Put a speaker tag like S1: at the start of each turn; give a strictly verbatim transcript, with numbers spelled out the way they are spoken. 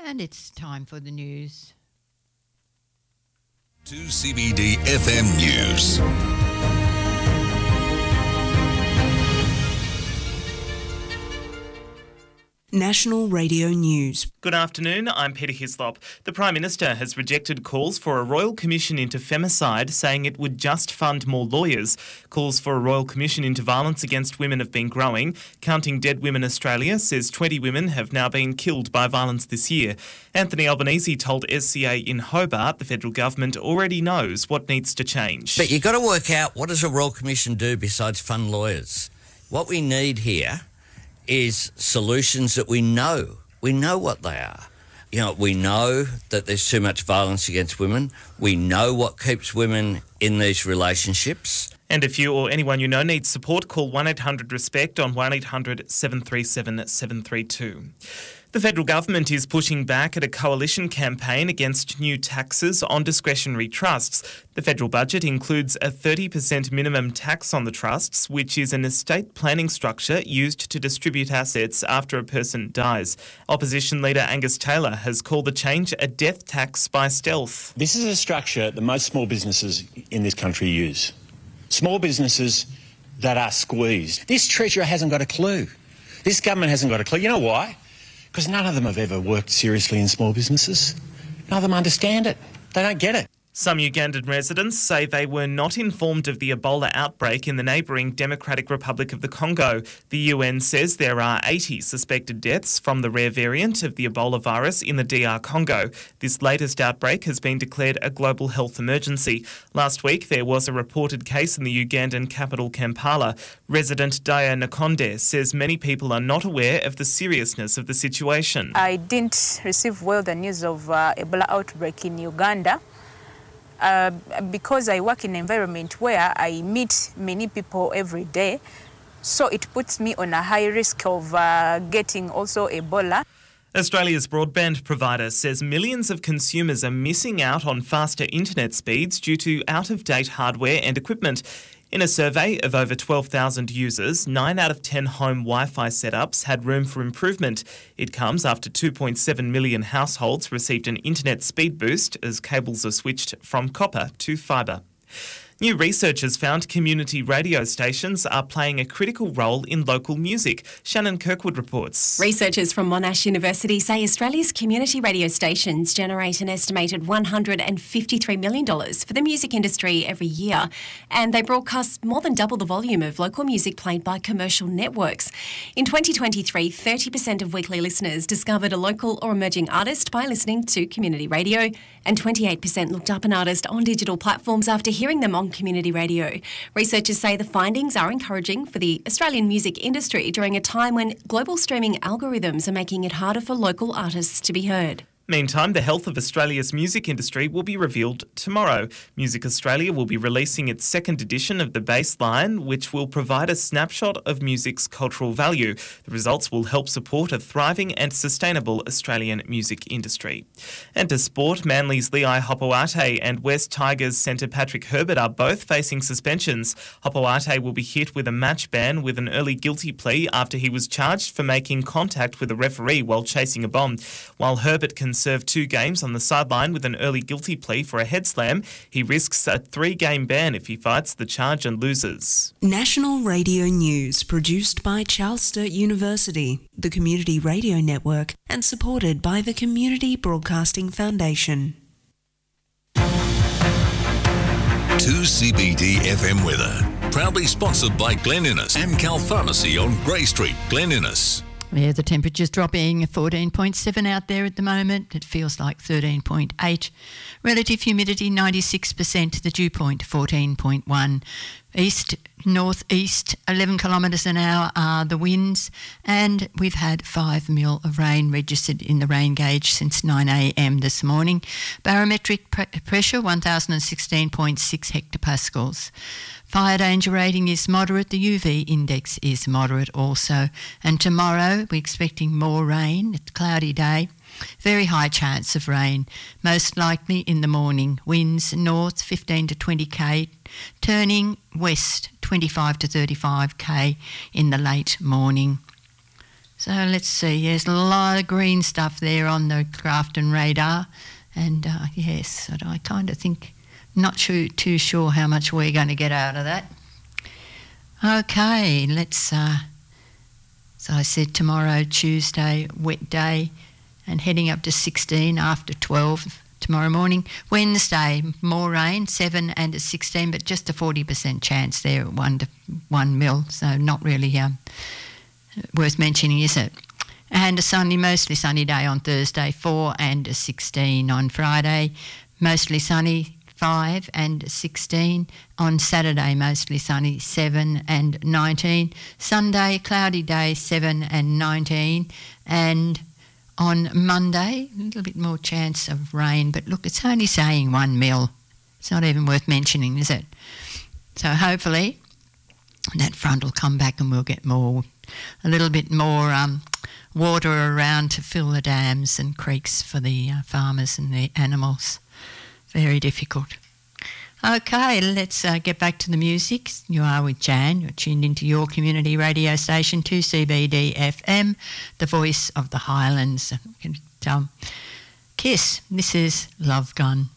S1: And it's time for the news.
S2: two C B D F M News.
S3: National Radio News.
S4: Good afternoon, I'm Peter Hislop. The Prime Minister has rejected calls for a Royal Commission into femicide, saying it would just fund more lawyers. Calls for a Royal Commission into violence against women have been growing. Counting Dead Women Australia says twenty women have now been killed by violence this year. Anthony Albanese told S C A in Hobart the federal government already knows what needs to change.
S5: But you've got to work out, what does a Royal Commission do besides fund lawyers? What we need here is solutions that we know. We know what they are. You know, we know that there's too much violence against women. We know what keeps women in these relationships.
S4: And if you or anyone you know needs support, call one eight hundred RESPECT on one eight hundred seven three seven seven three two. The federal government is pushing back at a coalition campaign against new taxes on discretionary trusts. The federal budget includes a thirty percent minimum tax on the trusts, which is an estate planning structure used to distribute assets after a person dies. Opposition leader Angus Taylor has called the change a death tax by stealth.
S6: This is a structure that most small businesses in this country use. Small businesses that are squeezed. This treasurer hasn't got a clue. This government hasn't got a clue. You know why? Because none of them have ever worked seriously in small businesses. None of them understand it. They don't get it.
S4: Some Ugandan residents say they were not informed of the Ebola outbreak in the neighbouring Democratic Republic of the Congo. The U N says there are eighty suspected deaths from the rare variant of the Ebola virus in the D R Congo. This latest outbreak has been declared a global health emergency. Last week, there was a reported case in the Ugandan capital, Kampala. Resident Daya Nakonde says many people are not aware of the seriousness of the situation.
S7: I didn't receive well the news of uh, Ebola outbreak in Uganda. Uh, because I work in an environment where I meet many people every day, so it puts me on a high risk of uh, getting also Ebola.
S4: Australia's broadband provider says millions of consumers are missing out on faster internet speeds due to out-of-date hardware and equipment. In a survey of over twelve thousand users, nine out of ten home Wi-Fi setups had room for improvement. It comes after two point seven million households received an internet speed boost as cables are switched from copper to fibre. New research has found community radio stations are playing a critical role in local music. Shannon Kirkwood reports.
S8: Researchers from Monash University say Australia's community radio stations generate an estimated one hundred fifty-three million dollars for the music industry every year, and they broadcast more than double the volume of local music played by commercial networks. In twenty twenty-three, thirty percent of weekly listeners discovered a local or emerging artist by listening to community radio, and twenty-eight percent looked up an artist on digital platforms after hearing them on community radio. Researchers say the findings are encouraging for the Australian music industry during a time when global streaming algorithms are making it harder for local artists to be heard.
S4: Meantime, the health of Australia's music industry will be revealed tomorrow. Music Australia will be releasing its second edition of The Baseline, which will provide a snapshot of music's cultural value. The results will help support a thriving and sustainable Australian music industry. And to sport, Manly's Lei Hopoate and West Tigers centre Patrick Herbert are both facing suspensions. Hopoate will be hit with a match ban with an early guilty plea after he was charged for making contact with a referee while chasing a bomb. While Herbert can serve two games on the sideline with an early guilty plea for a head slam, he risks a three-game ban if he fights the charge and loses.
S3: National Radio News, produced by Charles Sturt University, the Community Radio Network, and supported by the Community Broadcasting Foundation.
S2: two C B D F M weather, proudly sponsored by Glen Innes, Amcal Pharmacy on Grey Street, Glen Innes.
S1: Yeah, the temperature's dropping, fourteen point seven out there at the moment. It feels like thirteen point eight. Relative humidity ninety-six percent, the dew point fourteen point one. East, north-east, eleven kilometres an hour are the winds, and we've had five mil of rain registered in the rain gauge since nine a m this morning. Barometric pre- pressure one thousand sixteen point six hectopascals. Fire danger rating is moderate. The U V index is moderate also. And tomorrow we're expecting more rain. It's a cloudy day. Very high chance of rain, most likely in the morning. Winds north fifteen to twenty k, turning west twenty-five to thirty-five k in the late morning. So let's see, there's a lot of green stuff there on the Grafton radar. And uh, yes, I kind of think, not too, too sure how much we're going to get out of that. Okay, let's, uh, so I said tomorrow, Tuesday, wet day, and heading up to sixteen after twelve tomorrow morning. Wednesday, more rain, seven and a sixteen, but just a forty percent chance there at one to one mil, so not really um, worth mentioning, is it? And a sunny, mostly sunny day on Thursday, four and a sixteen on Friday, mostly sunny, five and sixteen. On Saturday, mostly sunny, seven and nineteen. Sunday, cloudy day, seven and nineteen. And on Monday, a little bit more chance of rain, but look, it's only saying one mil. It's not even worth mentioning, is it? So hopefully that front will come back and we'll get more, a little bit more um, water around to fill the dams and creeks for the uh, farmers and the animals. Very difficult. Okay, let's uh, get back to the music. You are with Jan. You're tuned into your community radio station, two C B D F M, the voice of the Highlands. Um, Kiss, this is Love Gun.